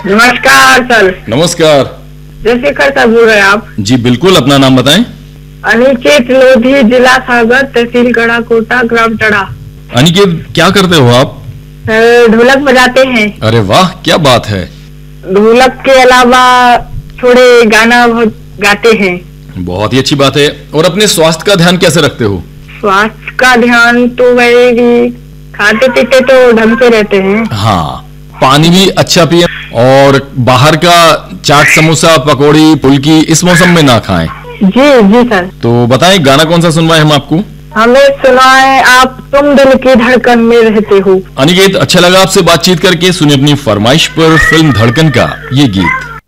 नमस्कार सर। नमस्कार। जयशेखर सर बोल रहे हैं आप? जी बिल्कुल, अपना नाम बताएं। अनिकेत लोधी, जिला सागर, तहसील गढ़ाकोटा, ग्राम टड़ा। अनिकेत, क्या करते हो आप? ढोलक बजाते हैं। अरे वाह, क्या बात है। ढोलक के अलावा थोड़े गाना बहुत गाते हैं। बहुत ही अच्छी बात है। और अपने स्वास्थ्य का ध्यान कैसे रखते हो? स्वास्थ्य का ध्यान तो वही, खाते पीते तो ढंग से रहते हैं। हाँ, पानी भी अच्छा पिए और बाहर का चाट, समोसा, पकौड़ी, फुल्की इस मौसम में ना खाएं। जी जी सर। तो बताएं, गाना कौन सा सुनवाएं हम आपको? हमें सुनाए आप तुम दिल की धड़कन में रहते हो। अनिकेत, अच्छा लगा आपसे बातचीत करके। सुनिए अपनी फरमाइश पर फिल्म धड़कन का ये गीत।